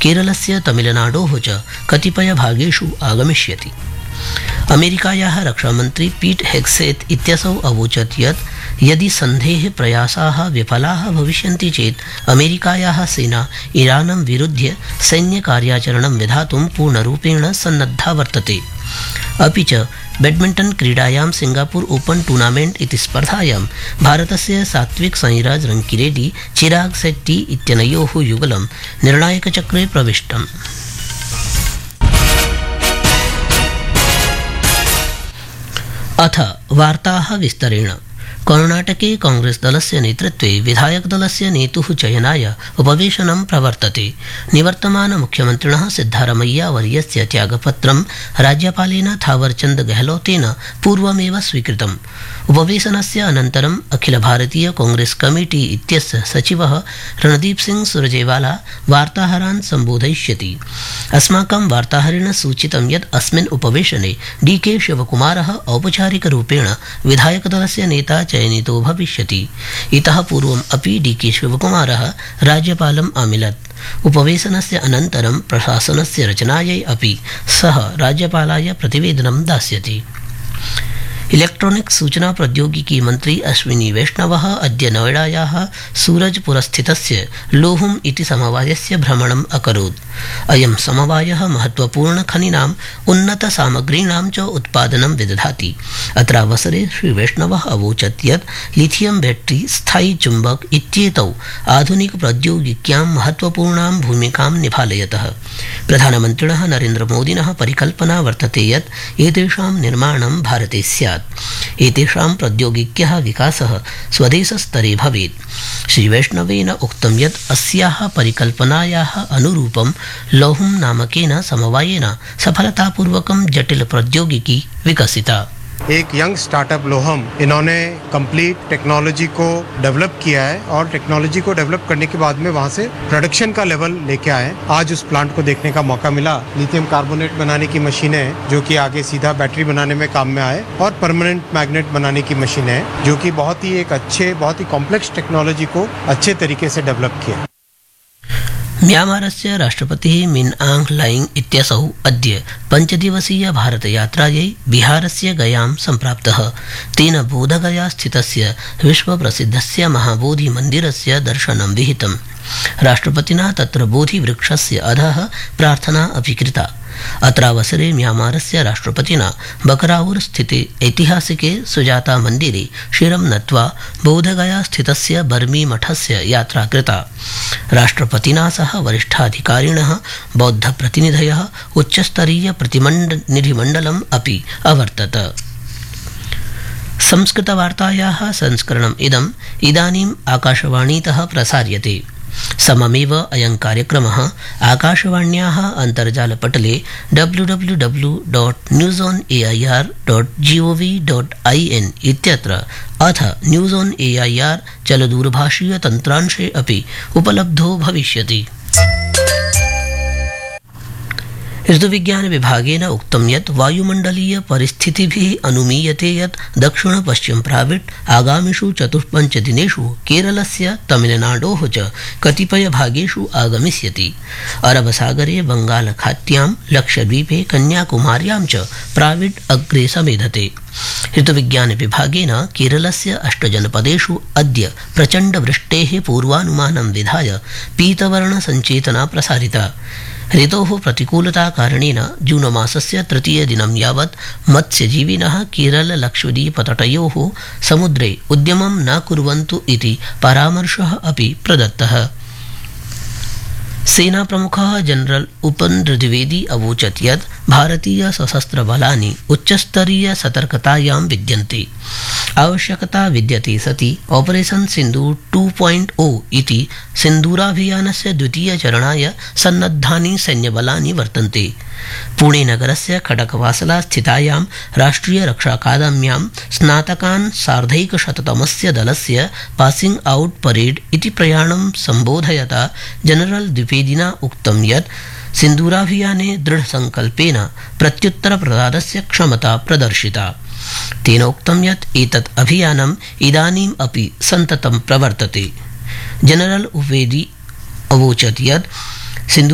केरलस्य तमिलनाडोः च कतिपयभागेषु आगमिष्यति। अमेरिकायाः रक्षामन्त्री पीट हेग्सेत् इत्यसौ अवोचत् यत् यदि सन्धेः प्रयासाः विफलाः भविष्यन्ति चेत् अमेरिकायाः सेना ईरानं विरुध्य सैन्यकार्याचरणं विधातुं पूर्णरूपेण सन्नद्धा वर्तते। अपि च बैडमिण्टन् क्रीडायां सिंगापुर ओपन टूर्नामेंट इति स्पर्धायां भारतस्य सात्विक साईराज रंकिरेड्डी चिराग शेट्टी इत्यनयोः युगलं निर्णायकचक्रे प्रविष्टम्। अथ वार्ताः विस्तरेण। कर्णाटके कांग्रेस दलस्य नेतृत्वे विधायक दलस्य नेतुः चयनाय उपवेशनं प्रवर्तते। निवर्तमान मुख्यमन्त्रिणः सिद्धारमैया वर्यस्य त्यागपत्रं राज्यपालेन थावरचंद गहलोतेन पूर्वमेव स्वीकृतम्। उपवेशनस्य अनन्तरम् अखिल भारतीय कांग्रेस कमिटी इत्यस्य सचिवः रणदीप सिंह सुरजेवाला वार्ताहरान् सम्बोधयिष्यति। अस्माकं वार्ताहरेण सूचितं यत् अस्मिन् उपवेशने डीके शिवकुमारः औपचारिकरूपेण विधायकदलस्य नेता चयनितो भविष्यति। इतः पूर्वम् अपि डीके शिवकुमारः राज्यपालम् आमिलत्। उपवेशनस्य अनन्तरं प्रशासनस्य रचनायै अपि सः राज्यपालाय प्रतिवेदनं दास्यति। इलेक्ट्रॉनिक सूचना प्रौद्योगिकी मंत्री अश्विनी वैष्णवः अद्य नोएडायाः सूरजपुरस्थितस्य लोहुम इति समवायस्य भ्रमणम् अकरोत्। अयं समवायः महत्वपूर्णखनिनाम् उन्नतसामग्रीणां च उत्पादनं विदधाति। अत्रावसरे श्रीवैष्णवः अवोचत् यत् लिथियम बैटरी स्थायी चुम्बक इत्येतौ आधुनिक प्रौद्योगिक्यां महत्वपूर्णां भूमिकां निभालयतः। प्रधानमन्त्रिणः नरेन्द्रमोदिनः परिकल्पना वर्तते यत् एतेषां निर्माणं भारते स्यात्। एतेषां प्रौद्योगिक्याः विकासः स्वदेशस्तरे भवेत्। श्रीवैष्णवेन उक्तं यत् अस्याः परिकल्पनायाः अनुरूपं लोहुम नामकेन समवायेन सफलतापूर्वकं जटिल प्रौद्योगिकी विकसिता। एक यंग स्टार्टअप लोहम, इन्होंने कंप्लीट टेक्नोलॉजी को डेवलप किया है और टेक्नोलॉजी को डेवलप करने के बाद में वहां से प्रोडक्शन का लेवल लेके आए। आज उस प्लांट को देखने का मौका मिला। लिथियम कार्बोनेट बनाने की मशीन है जो कि आगे सीधा बैटरी बनाने में काम में आए, और परमानेंट मैग्नेट बनाने की मशीन है जो कि बहुत ही कॉम्प्लेक्स टेक्नोलॉजी को अच्छे तरीके से डेवलप किया। म्यांमारस्य राष्ट्रपतिः मिन आंग लाइंग इत्यसौ अद्य 5 दिवसीय भारतयात्रायै बिहारस्य गयां सम्प्राप्तः। तेन बोधगया स्थितस्य विश्वप्रसिद्धस्य महाबोधिमन्दिरस्य दर्शनं विहितम्। राष्ट्रपतिना तत्र बोधिवृक्षस्य अधः प्रार्थना अपि कृता। अत्रावसरे म्यांमारस्य राष्ट्रपतिना बकराउर स्थिते ऐतिहासिके सुजाता मन्दिरे शिरं नत्वा बोधगया स्थितस्य बर्मी मठस्य यात्रा कृता। राष्ट्रपतिना सह वरिष्ठाधिकारिणः, बौद्धप्रतिनिधयः, उच्चस्तरीय प्रतिनिधिमण्डलम् अपि अवर्तत। संस्कृतवार्तायाः संस्करणम् इदानीम् आकाशवाणीतः प्रसार्यते। सममेव अयं कार्यक्रमः आकाशवाण्याः अन्तर्जालपटले www.newsonair.gov.in इत्यत्र अथ न्यूज़ ऑन एआईआर चलदूरभाषीय तन्त्रांशे अपि उपलब्धो भविष्यति। ऋतुविज्ञान विभागेन उक्तं यत् वायुमण्डलीय परिस्थितिभिः अनुमीयते यत् दक्षिण पश्चिम प्राविट् आगामिषु 4-5 दिनेषु केरलस्य तमिलनाडोः च कतिपय भागेषु आगमिष्यति। अरबसागरे बंगालखात्यां, लक्षद्वीपे, कन्याकुमार्यां च प्राविट् अग्रे समेधते। ऋतुविज्ञान विभागेन केरलस्य 8 जनपदेषु अद्य प्रचण्डवृष्टेः पूर्वानुमानं विधाय पीतवर्ण संचेतना प्रसारिता। ऋतोः प्रतिकूलता कारणेन जूनमासस्य 3 दिनं यावत् मत्स्यजीविनः केरल लक्षद्वीप तटयोः समुद्रे उद्यमं न कुर्वन्तु इति परामर्शः अपि प्रदत्तः। सेना प्रमुखः जनरल उपन द्विवेदी अवोचत् यत् भारतीय सशस्त्र बलानि उच्चस्तरीय सतर्कतायां विद्यन्ते। आवश्यकता विद्यते सति ऑपरेशन सिंधूर 2.0 इति सिंधूराभियानस्य द्वितीय चरणाय सन्नद्धानि सैन्यबलानि वर्तन्ते। पुणे नगरस्य खडकवासला स्थितायां राष्ट्रिय रक्षा अकादम्यां स्नातकान् 150तमस्य दलस्य पासिंग आउट परेड इति प्रयाणं सम्बोधयता जनरल द्विवेदिना उक्तं यत् सिंधूराभियाने दृढसंकल्पेन प्रत्युत्तरप्रदानस्य क्षमता प्रदर्शिता। तेन उक्तं यत् एतत् अभियानम् इदानीम् अपि सन्ततं प्रवर्तते। जनरल द्विवेदी अवोचत् यत्